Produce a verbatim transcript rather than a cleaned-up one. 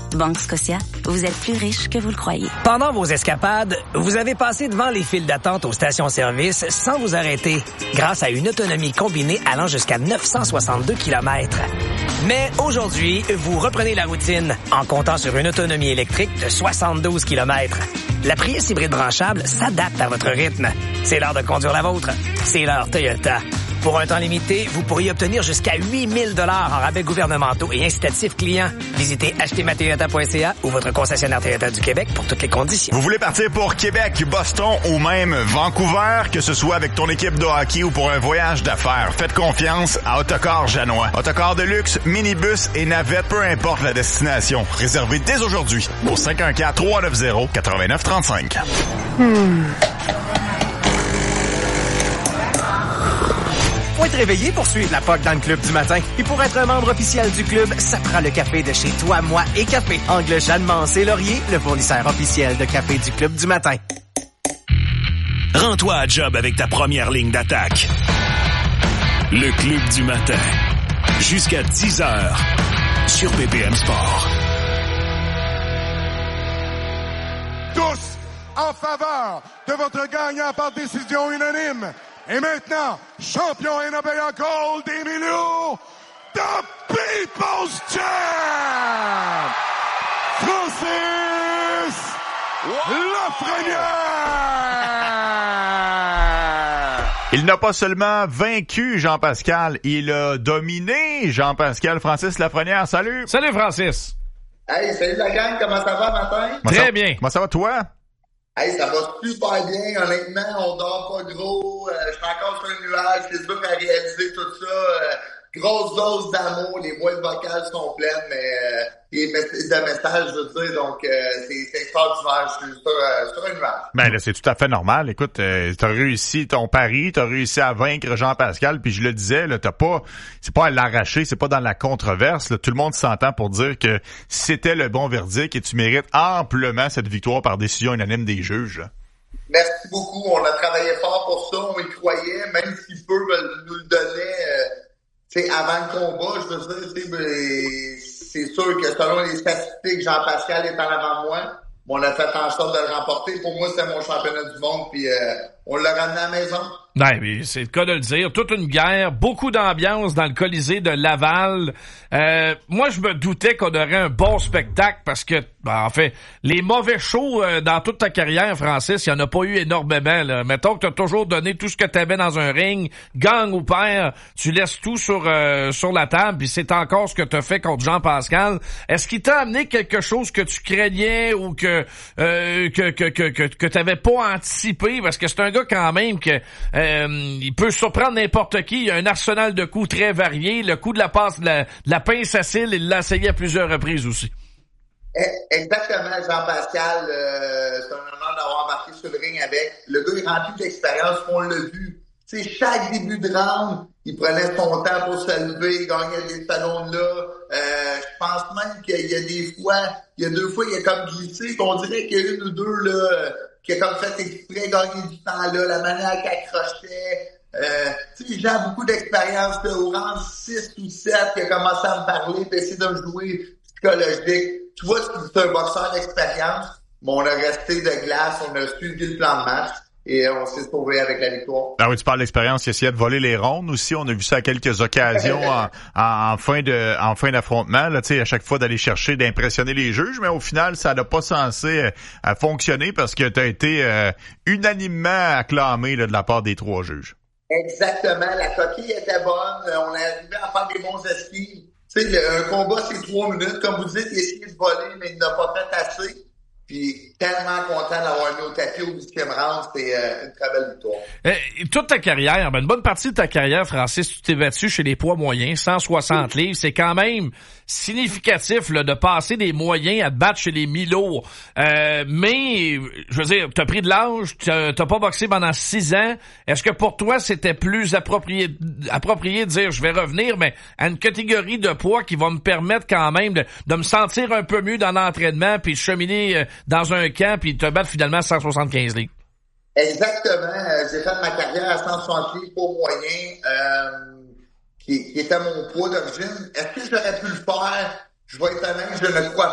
Banque Scotia, vous êtes plus riche que vous le croyez. Pendant vos escapades, vous avez passé devant les files d'attente aux stations-service sans vous arrêter, grâce à une autonomie combinée allant jusqu'à neuf cent soixante-deux kilomètres. Mais aujourd'hui, vous reprenez la routine en comptant sur une autonomie électrique de soixante-douze kilomètres. La Prius hybride branchable s'adapte à votre rythme. C'est l'heure de conduire la vôtre. C'est l'heure Toyota. Pour un temps limité, vous pourriez obtenir jusqu'à huit mille dollars en rabais gouvernementaux et incitatifs clients. Visitez acheter ma toyota point c a ou votre concessionnaire Toyota du Québec pour toutes les conditions. Vous voulez partir pour Québec, Boston ou même Vancouver, que ce soit avec ton équipe de hockey ou pour un voyage d'affaires, faites confiance à Autocar Janois. Autocar de luxe, minibus et navette, peu importe la destination. Réservez dès aujourd'hui au cinq un quatre, trois neuf zéro, neuf neuf trois cinq. Hmm. Faut être réveillé pour suivre la P O C dans le club du matin. Et pour être un membre officiel du club, ça prend le café de chez Toi, Moi et Café. Angle Jeanne Mancé Laurier, le fournisseur officiel de café du club du matin. Rends-toi à job avec ta première ligne d'attaque. Le club du matin. Jusqu'à dix heures sur B P M Sport. Tous en faveur de votre gagnant par décision unanime. Et maintenant, champion N B A Gold, Emilio, the People's Champ, Francis Lafrenière! Il n'a pas seulement vaincu Jean-Pascal, il a dominé Jean-Pascal. Francis Lafrenière, salut! Salut Francis! Hey, salut la gang, comment ça va matin? Très bien. Comment ça va toi? Hey, ça va super bien, honnêtement, on dort pas gros, euh, je suis encore sur un nuage, c'est dur à réaliser tout ça, euh, grosse dose d'amour, les boîtes vocales sont pleines, mais euh, les mess- de messages, je veux dire, donc euh, c'est, c'est extraordinaire, je suis sur, euh, sur un nuage. Ben là, c'est tout à fait normal. Écoute, euh, t'as réussi ton pari, t'as réussi à vaincre Jean-Pascal, puis je le disais, là, t'as pas, c'est pas à l'arracher, c'est pas dans la controverse. Là, tout le monde s'entend pour dire que c'était le bon verdict et tu mérites amplement cette victoire par décision unanime des juges. Là. Merci beaucoup, on a travaillé fort pour ça, on y croyait, même si peu nous le donnaient, euh, tu sais, avant le combat, je veux dire, tu sais, ben, c'est sûr que selon les statistiques, Jean-Pascal est en avant de moi. On a fait en sorte de le remporter. Pour moi, c'était mon championnat du monde, puis euh, on l'a ramené à la maison. Ouais, mais c'est le cas de le dire. Toute une guerre, beaucoup d'ambiance dans le Colisée de Laval. Euh, moi, je me doutais qu'on aurait un bon spectacle parce que, ben, en fait, les mauvais shows euh, dans toute ta carrière, Francis, il n'y en a pas eu énormément. Là. Mettons que tu as toujours donné tout ce que tu avais dans un ring, gang ou père, tu laisses tout sur euh, sur la table, puis c'est encore ce que tu as fait contre Jean-Pascal. Est-ce qu'il t'a amené quelque chose que tu craignais ou que euh, que que que que, que tu n'avais pas anticipé? Parce que c'est un gars quand même que... Euh, Euh, il peut surprendre n'importe qui. Il a un arsenal de coups très varié. Le coup de la passe, de la, de la pince à cils, il l'a essayé à plusieurs reprises aussi. Exactement, Jean-Pascal. Euh, c'est un honneur d'avoir marqué sur le ring avec. Le gars est rempli d'expérience, on l'a vu. Tu sais, chaque début de round, il prenait son temps pour se lever, il gagnait des secondes là. Euh, je pense même qu'il y a des fois, il y a deux fois, il a comme glissé, qu'on dirait qu'il y a une ou deux là, qui a comme fait exprès gagner du temps là, la manière qu'il accrochait. Euh, tu sais, j'ai beaucoup d'expérience là, au rang six ou sept, qui a commencé à me parler, puis essayer de me jouer psychologique. Tu vois, c'est un boxeur d'expérience, mais on a resté de glace, on a suivi le plan de match. Et on s'est sauvé avec la victoire. Ah oui, tu parles d'expérience, il essayait de voler les rondes aussi. On a vu ça à quelques occasions en, en, en fin de en fin d'affrontement. Là, tu sais, à chaque fois d'aller chercher, d'impressionner les juges, mais au final, ça n'a pas censé euh, fonctionner parce que tu as été euh, unanimement acclamé là, de la part des trois juges. Exactement, la coquille était bonne. On est arrivé à faire des bons esquives. Tu sais, un combat, c'est trois minutes. Comme vous dites, il a essayé de voler, mais il n'a pas fait assez. Puis tellement content d'avoir mis au tapis au huitième round, c'est euh, une très belle victoire. Euh, toute ta carrière, ben une bonne partie de ta carrière, Francis, tu t'es battu chez les poids moyens, cent soixante oui. livres. C'est quand même significatif là, de passer des moyens à te battre chez les mi-lourds. Euh, mais, je veux dire, t'as pris de l'âge, t'as, t'as pas boxé pendant six ans. Est-ce que pour toi, c'était plus approprié, approprié de dire, je vais revenir, mais à une catégorie de poids qui va me permettre quand même de, de me sentir un peu mieux dans l'entraînement, puis cheminer euh, dans un camp, puis te battre finalement à cent soixante-quinze livres? Exactement. Euh, j'ai fait ma carrière à cent soixante livres pour moyen, euh, qui, qui était mon poids d'origine. Est-ce que j'aurais pu le faire? Je vais être honnête, je ne crois